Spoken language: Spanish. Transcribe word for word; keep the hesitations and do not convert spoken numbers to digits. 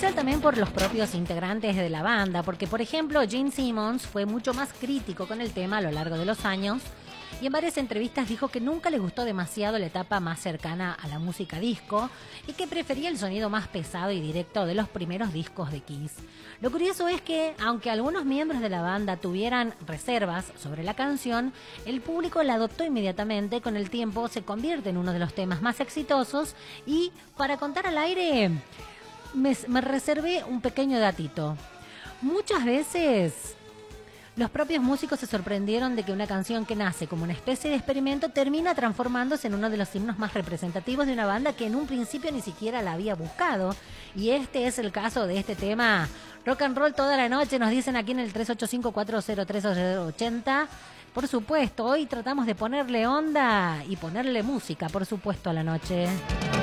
especial también por los propios integrantes de la banda, porque por ejemplo Gene Simmons fue mucho más crítico con el tema a lo largo de los años y en varias entrevistas dijo que nunca le gustó demasiado la etapa más cercana a la música disco y que prefería el sonido más pesado y directo de los primeros discos de Kiss. Lo curioso es que, aunque algunos miembros de la banda tuvieran reservas sobre la canción, el público la adoptó inmediatamente. Con el tiempo se convierte en uno de los temas más exitosos y, para contar al aire, me, me reservé un pequeño datito. Muchas veces los propios músicos se sorprendieron de que una canción que nace como una especie de experimento termina transformándose en uno de los himnos más representativos de una banda que en un principio ni siquiera la había buscado. Y este es el caso de este tema, Rock and Roll toda la noche, nos dicen aquí en el tres ocho cinco, cuatro cero tres, ocho cero ocho cero. Por supuesto, hoy tratamos de ponerle onda y ponerle música, por supuesto, a la noche.